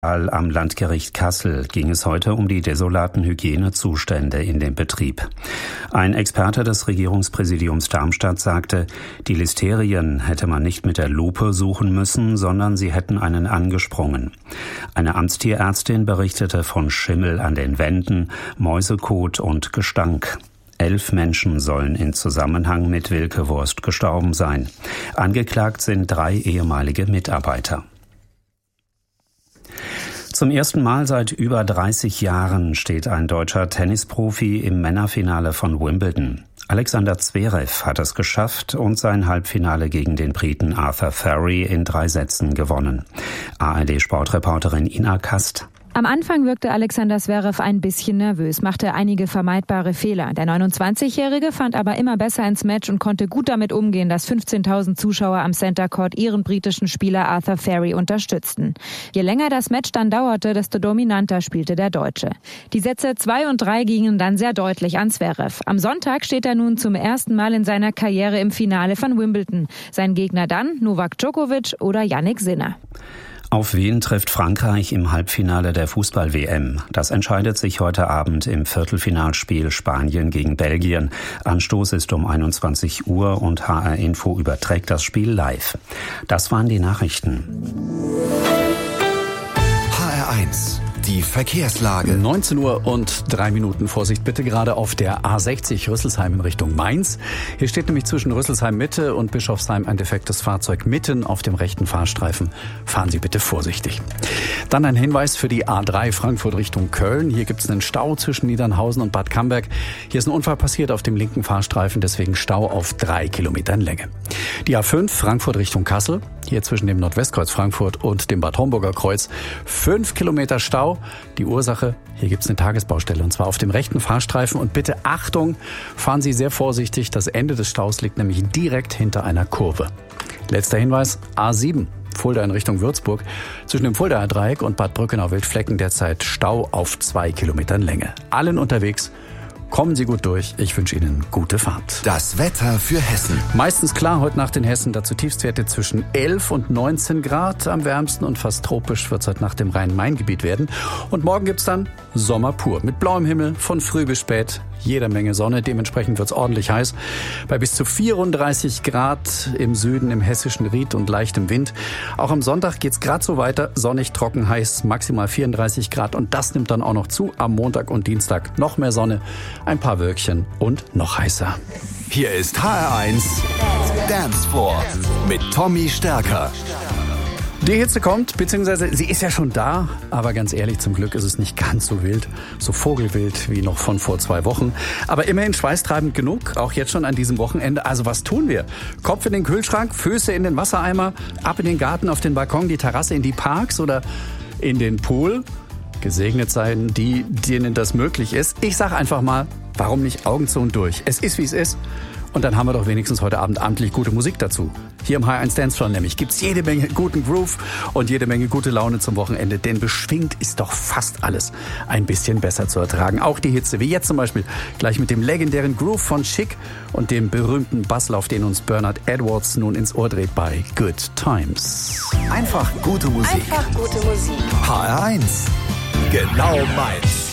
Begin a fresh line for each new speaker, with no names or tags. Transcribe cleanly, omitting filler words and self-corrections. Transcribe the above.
Am Landgericht Kassel ging es heute um die desolaten Hygienezustände in dem Betrieb. Ein Experte des Regierungspräsidiums Darmstadt sagte, die Listerien hätte man nicht mit der Lupe suchen müssen, sondern sie hätten einen angesprungen. Eine Amtstierärztin berichtete von Schimmel an den Wänden, Mäusekot und Gestank. 11 Menschen sollen in Zusammenhang mit Wilke Wurst gestorben sein. Angeklagt sind 3 ehemalige Mitarbeiter. Zum ersten Mal seit über 30 Jahren steht ein deutscher Tennisprofi im Männerfinale von Wimbledon. Alexander Zverev hat es geschafft und sein Halbfinale gegen den Briten Arthur Furry in 3 Sätzen gewonnen. ARD-Sportreporterin Ina Kast.
Am Anfang wirkte Alexander Zverev ein bisschen nervös, machte einige vermeidbare Fehler. Der 29-Jährige fand aber immer besser ins Match und konnte gut damit umgehen, dass 15.000 Zuschauer am Center Court ihren britischen Spieler Arthur Furry unterstützten. Je länger das Match dann dauerte, desto dominanter spielte der Deutsche. Die Sätze 2 und 3 gingen dann sehr deutlich an Zverev. Am Sonntag steht er nun zum ersten Mal in seiner Karriere im Finale von Wimbledon. Sein Gegner dann Novak Djokovic oder Jannik Sinner.
Auf wen trifft Frankreich im Halbfinale der Fußball-WM? Das entscheidet sich heute Abend im Viertelfinalspiel Spanien gegen Belgien. Anstoß ist um 21 Uhr und HR Info überträgt das Spiel live. Das waren die Nachrichten.
HR1, die Verkehrslage.
19 Uhr und 3 Minuten. Vorsicht bitte gerade auf der A60 Rüsselsheim in Richtung Mainz. Hier steht nämlich zwischen Rüsselsheim Mitte und Bischofsheim ein defektes Fahrzeug mitten auf dem rechten Fahrstreifen. Fahren Sie bitte vorsichtig. Dann ein Hinweis für die A3 Frankfurt Richtung Köln. Hier gibt es einen Stau zwischen Niedernhausen und Bad Camberg. Hier ist ein Unfall passiert auf dem linken Fahrstreifen, deswegen Stau auf 3 Kilometern Länge. Die A5 Frankfurt Richtung Kassel. Hier zwischen dem Nordwestkreuz Frankfurt und dem Bad Homburger Kreuz 5 Kilometer Stau. Die Ursache, hier gibt es eine Tagesbaustelle und zwar auf dem rechten Fahrstreifen. Und bitte Achtung, fahren Sie sehr vorsichtig. Das Ende des Staus liegt nämlich direkt hinter einer Kurve. Letzter Hinweis, A7 Fulda in Richtung Würzburg. Zwischen dem Fuldaer Dreieck und Bad Brückenau-Wildflecken derzeit Stau auf 2 Kilometern Länge. Allen unterwegs. Kommen Sie gut durch. Ich wünsche Ihnen gute Fahrt.
Das Wetter für Hessen.
Meistens klar heute Nacht in Hessen. Dazu Tiefstwerte zwischen 11 und 19 Grad. Am wärmsten und fast tropisch wird es heute Nacht im Rhein-Main-Gebiet werden. Und morgen gibt's dann Sommer pur. Mit blauem Himmel von früh bis spät. Jeder Menge Sonne. Dementsprechend wird's ordentlich heiß. Bei bis zu 34 Grad im Süden, im hessischen Ried und leichtem Wind. Auch am Sonntag geht's gerade so weiter. Sonnig, trocken, heiß. Maximal 34 Grad. Und das nimmt dann auch noch zu. Am Montag und Dienstag noch mehr Sonne. Ein paar Wölkchen und noch heißer.
Hier ist HR1 Dance Floor mit Tommy Stärker.
Die Hitze kommt, beziehungsweise sie ist ja schon da, aber ganz ehrlich, zum Glück ist es nicht ganz so wild, so vogelwild wie noch von vor 2 Wochen. Aber immerhin schweißtreibend genug, auch jetzt schon an diesem Wochenende. Also was tun wir? Kopf in den Kühlschrank, Füße in den Wassereimer, ab in den Garten, auf den Balkon, die Terrasse, in die Parks oder in den Pool? Gesegnet seien die, denen das möglich ist. Ich sag einfach mal, warum nicht Augen zu und durch? Es ist, wie es ist. Und dann haben wir doch wenigstens heute Abend amtlich gute Musik dazu. Hier im HR1 Dance Floor nämlich gibt's jede Menge guten Groove und jede Menge gute Laune zum Wochenende. Denn beschwingt ist doch fast alles ein bisschen besser zu ertragen. Auch die Hitze, wie jetzt zum Beispiel gleich mit dem legendären Groove von Chic und dem berühmten Basslauf, den uns Bernard Edwards nun ins Ohr dreht bei Good Times.
Einfach gute Musik.
Einfach gute Musik.
HR1. Genau meins.